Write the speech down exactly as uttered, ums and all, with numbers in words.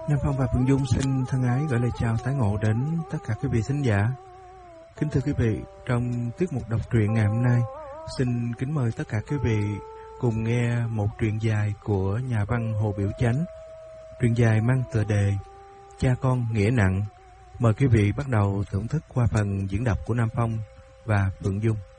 Nam Phong và Phượng Dung xin thân ái gửi lời chào tái ngộ đến tất cả quý vị thính giả. Kính thưa quý vị, trong tiết mục đọc truyện ngày hôm nay, xin kính mời tất cả quý vị cùng nghe một truyện dài của nhà văn Hồ Biểu Chánh. Truyện dài mang tựa đề Cha Con Nghĩa Nặng. Mời quý vị bắt đầu thưởng thức qua phần diễn đọc của Nam Phong và Phượng Dung.